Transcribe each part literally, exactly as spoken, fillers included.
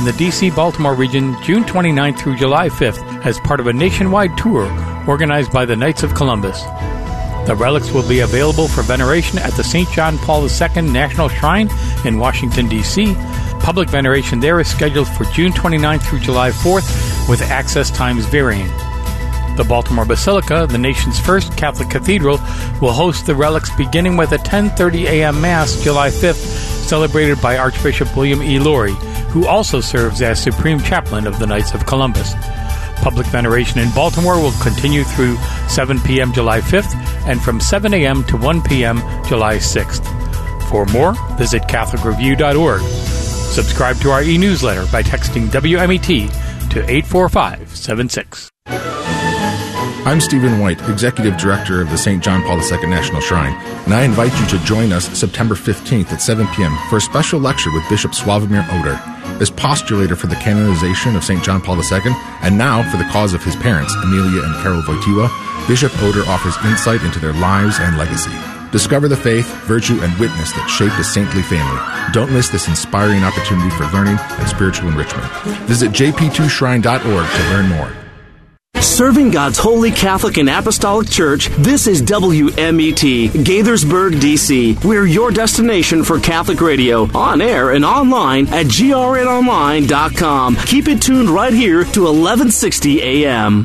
the D C Baltimore region June twenty-ninth through July fifth as part of a nationwide tour organized by the Knights of Columbus. The relics will be available for veneration at the Saint John Paul the Second National Shrine in Washington, D C Public veneration there is scheduled for June twenty-ninth through July fourth, with access times varying. The Baltimore Basilica, the nation's first Catholic cathedral, will host the relics beginning with a ten thirty a.m. Mass July fifth, celebrated by Archbishop William E. Laurie, who also serves as Supreme Chaplain of the Knights of Columbus. Public veneration in Baltimore will continue through seven p.m. July fifth and from seven a.m. to one p.m. July sixth. For more, visit Catholic Review dot org. Subscribe to our e-newsletter by texting W M E T to eight four five seven six. I'm Stephen White, Executive Director of the Saint John Paul the Second National Shrine, and I invite you to join us September fifteenth at seven p.m. for a special lecture with Bishop Sławomir Oder. As postulator for the canonization of Saint John Paul the Second, and now for the cause of his parents, Amelia and Karol Wojtyła, Bishop Oder offers insight into their lives and legacy. Discover the faith, virtue, and witness that shaped a saintly family. Don't miss this inspiring opportunity for learning and spiritual enrichment. Visit j p two shrine dot org to learn more. Serving God's Holy Catholic and Apostolic Church, this is W M E T, Gaithersburg, D C We're your destination for Catholic radio, on air and online at g r n online dot com. Keep it tuned right here to eleven sixty a m.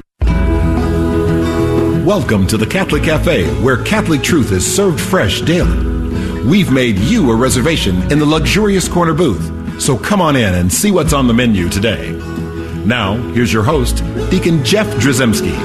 Welcome to the Catholic Cafe, where Catholic truth is served fresh daily. We've made you a reservation in the luxurious corner booth, so come on in and see what's on the menu today. Now, here's your host, Deacon Jeff Drzymski.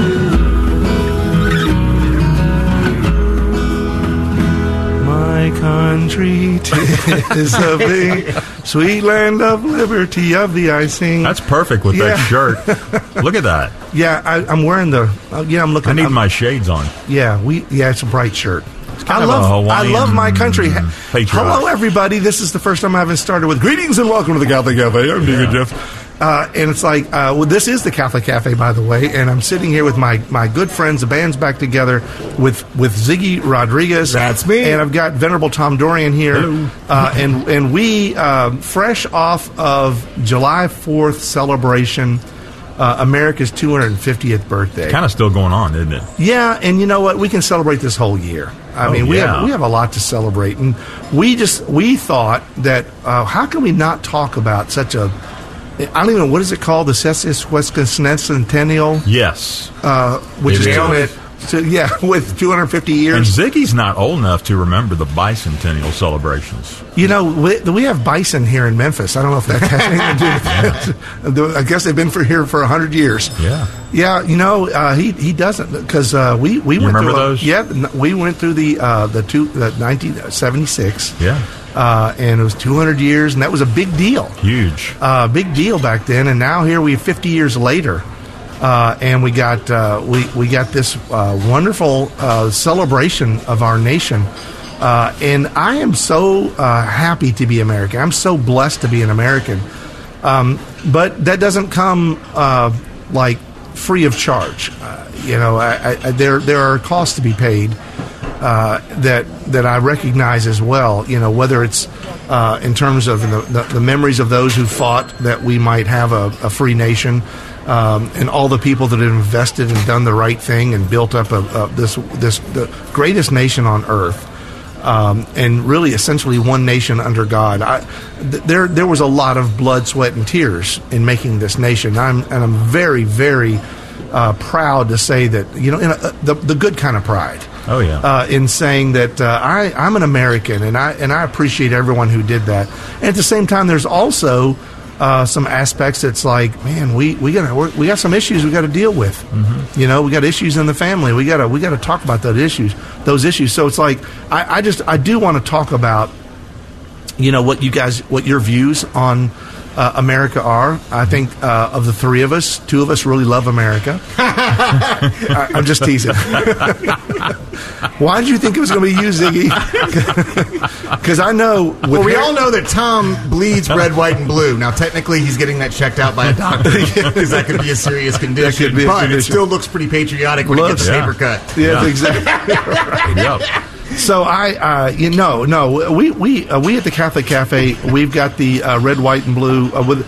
My country is a big, sweet land of liberty of the I sing. That's perfect with yeah. that shirt. Look at that. Yeah, I, I'm wearing the. Uh, yeah, I'm looking. I need I'm, my shades on. Yeah, we. Yeah, it's a bright shirt. Kind I of love. a Hawaiian I love my country. patriot. Hello, everybody. This is the first time I haven't started with greetings and welcome to the Catholic Cafe. I'm Deacon Yeah. Jeff. Uh, and it's like, uh, well, this is the Catholic Cafe, by the way, and I'm sitting here with my, my good friends. The band's back together with with Ziggy Rodriguez. That's me. And I've got Venerable Tom Dorian here. Hello. Uh, and, and we, uh, fresh off of July fourth celebration, uh, America's two hundred fiftieth birthday. Kind of still going on, isn't it? Yeah, and you know what? We can celebrate this whole year. I Oh, mean, we yeah. have we have a lot to celebrate, and we just we thought that uh, how can we not talk about such a I don't even know, what is it called, the sesquicentennial, Yes. uh, which It is is. two hundred, so, yeah, with two hundred fifty And years. Ziggy's not old enough to remember the bicentennial celebrations. You know, we, we have bison here in Memphis. I don't know if that has anything to do with it. I guess they've been for here for one hundred years. Yeah. Yeah, you know, uh, he he doesn't, because uh, we, we You went remember through a- those? yeah, n- we went through the uh, the two the nineteen seventy-six. Yeah. Uh, and it was two hundred years, and that was a big deal. Huge. Uh, big deal back then, and now here we fifty years later, uh, and we got uh, we we got this uh, wonderful uh, celebration of our nation, uh, and I am so uh, happy to be American. I'm so blessed to be an American, um, but that doesn't come uh, like free of charge. Uh, you know, I, I, there there are costs to be paid. Uh, that that I recognize as well, you know, whether it's uh, in terms of the, the, the memories of those who fought that we might have a, a free nation, um, and all the people that have invested and done the right thing and built up a, a, this this the greatest nation on earth, um, and really essentially one nation under God. I, th- there there was a lot of blood, sweat, and tears in making this nation. I'm and I'm very very uh, proud to say that, you know, in a, the the good kind of pride. Oh, yeah. Uh, in saying that uh, I, I'm an American, and I and I appreciate everyone who did that. And at the same time, there's also uh, some aspects that's like, man, we we got we got some issues we got to deal with. Mm-hmm. You know, we got issues in the family. We got to we got to talk about those issues. Those issues. So it's like I, I just I do want to talk about, you know, what you guys what your views on Uh, America are. I think uh, of the three of us, two of us really love America. I, I'm just teasing. Why did you think it was going to be you, Ziggy? Because I know. With Well, we Harry- all know that Tom bleeds red, white, and blue. Now, technically, he's getting that checked out by a doctor because that could be a serious condition. could be a but condition. it still looks pretty patriotic when Looks- he gets his yeah. paper cut. Yeah, Yeah. exactly. Right. Yep. So I, uh, you know, no, we we uh, we at the Catholic Cafe, we've got the uh, red, white, and blue uh, with